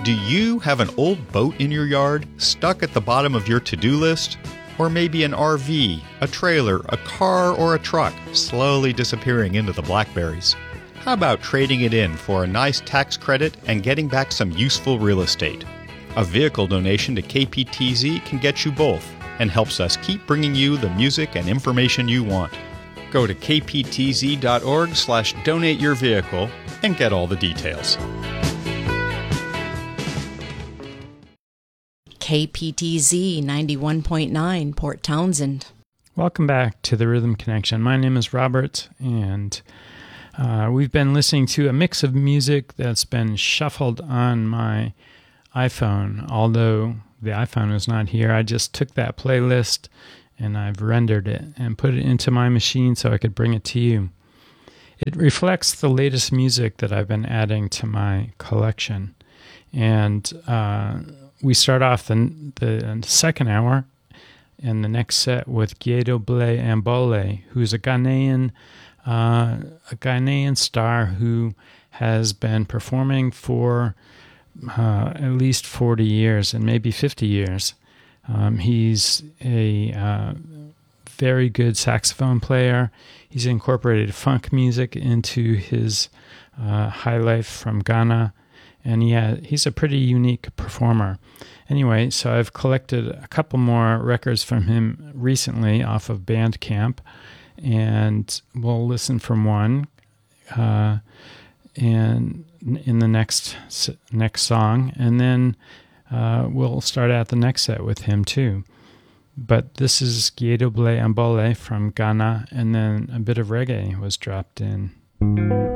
Do you have an old boat in your yard, stuck at the bottom of your to-do list? Or maybe an RV, a trailer, a car, or a truck slowly disappearing into the blackberries? How about trading it in for a nice tax credit and getting back some useful real estate? A vehicle donation to KPTZ can get you both and helps us keep bringing you the music and information you want. Go to kptz.org/donate-your-vehicle and get all the details. KPTZ 91.9 Port Townsend. Welcome back to the Rhythm Connection. My name is Robert, and we've been listening to a mix of music that's been shuffled on my iPhone. Although the iPhone is not here, I just took that playlist and I've rendered it and put it into my machine so I could bring it to you. It reflects the latest music that I've been adding to my collection. And we start off the second hour in the next set with Guido Blé Ambole, who's a Ghanaian star who has been performing for at least 40 years and maybe 50 years. He's a very good saxophone player. He's incorporated funk music into his high life from Ghana. And he's a pretty unique performer. Anyway, so I've collected a couple more records from him recently off of Bandcamp, and we'll listen from one and in the next song, and then we'll start out the next set with him too. But this is Guido Blé Ambole from Ghana, and then a bit of reggae was dropped in.